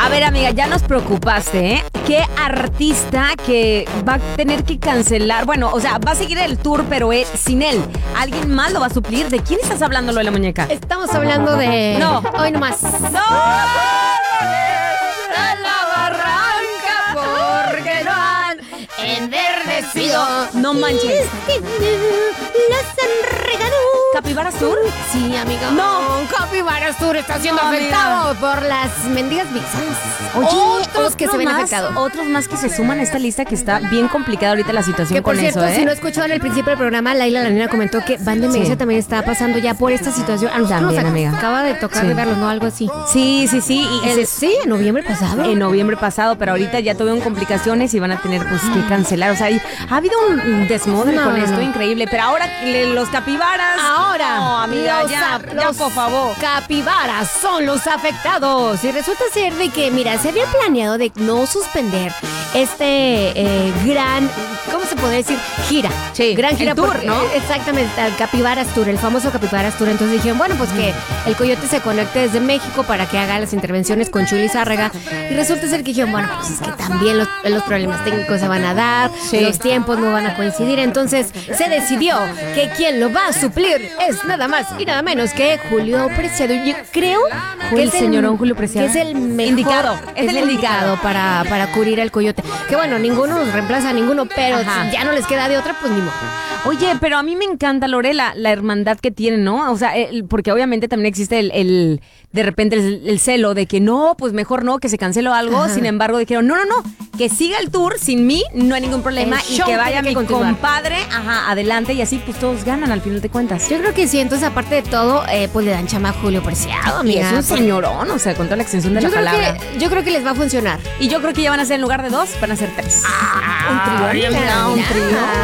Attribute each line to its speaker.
Speaker 1: A ver, amiga, ya nos preocupaste, ¿eh? ¿Qué artista que va a tener que cancelar? Bueno, o sea, va a seguir el tour, pero sin él. ¿Alguien más lo va a suplir? ¿De quién estás hablando, lo de la muñeca?
Speaker 2: Estamos hablando de...
Speaker 1: No.
Speaker 2: Hoy nomás.
Speaker 1: ¡No!
Speaker 2: Porque no han enverdecido.
Speaker 1: No manches.
Speaker 2: Las han regalado.
Speaker 1: ¿Capibaras Tour?
Speaker 2: Sí, amigo.
Speaker 1: No.
Speaker 2: Capibaras Tour está siendo
Speaker 1: No,
Speaker 2: afectado por las mendigas visas. Otros que se ven afectados.
Speaker 1: Otros más que se suman a esta lista que está bien complicada ahorita la situación
Speaker 2: Que por
Speaker 1: con
Speaker 2: cierto,
Speaker 1: eso, ¿eh?
Speaker 2: si no escucharon el principio del programa, Laila la nena comentó que Banda MS también está pasando ya por esta situación. A nosotros
Speaker 1: También,
Speaker 2: nos
Speaker 1: amiga.
Speaker 2: acaba de tocar
Speaker 1: Sí.
Speaker 2: de verlo, ¿no? Algo así.
Speaker 1: Sí.
Speaker 2: Sí, en noviembre pasado.
Speaker 1: En noviembre pasado, pero ahorita ya tuvieron complicaciones y van a tener pues que cancelar. O sea, ha habido un desmodre con esto increíble. Pero ahora los capibaras.
Speaker 2: Ahora,
Speaker 1: No, amiga, ya, por favor.
Speaker 2: Capibaras son los afectados. Y resulta ser de que, mira, se había planeado de no suspender este gran, ¿cómo se puede decir? Gira.
Speaker 1: Sí,
Speaker 2: Gran gira
Speaker 1: el tour,
Speaker 2: porque-
Speaker 1: ¿no?
Speaker 2: Exactamente, el Capibaras Tour, el famoso Capibaras Tour. Entonces dijeron, bueno, pues que el Coyote se conecte desde México para que haga las intervenciones con Chuli Zárraga. Y resulta ser que dijeron, bueno, pues es que también los problemas técnicos se van a dar,
Speaker 1: Sí.
Speaker 2: los tiempos no van a coincidir. Entonces se decidió que quien lo va a suplir es nada más y nada menos que Julio Preciado. Yo creo que
Speaker 1: El señorón Julio Preciado.
Speaker 2: que es el mejor,
Speaker 1: Indicado,
Speaker 2: es el indicado para cubrir al Coyote. Que bueno, ninguno nos reemplaza a ninguno, pero
Speaker 1: Ajá.
Speaker 2: si ya no les queda de otra, pues ni modo.
Speaker 1: Oye, pero a mí me encanta, Lore, la hermandad que tienen, ¿no? O sea, porque obviamente también existe de repente el celo de que no, pues mejor no, que se canceló algo.
Speaker 2: Ajá.
Speaker 1: Sin embargo, dijeron, no, que siga el tour sin mí, no hay ningún problema.
Speaker 2: El
Speaker 1: Y
Speaker 2: show
Speaker 1: que vaya
Speaker 2: tiene
Speaker 1: mi
Speaker 2: que continuar.
Speaker 1: compadre, adelante. Y así pues todos ganan al final de cuentas.
Speaker 2: Yo creo que sí, entonces aparte de todo, pues le dan chama a Julio Preciado,
Speaker 1: Y
Speaker 2: amiga.
Speaker 1: es un señorón, o sea, con toda la extensión de
Speaker 2: Yo
Speaker 1: la
Speaker 2: creo,
Speaker 1: palabra.
Speaker 2: yo creo que les va a funcionar.
Speaker 1: Y yo creo que ya van a ser en lugar de 2, van a ser 3.
Speaker 2: Un trío,
Speaker 1: Ay, amiga, un trío.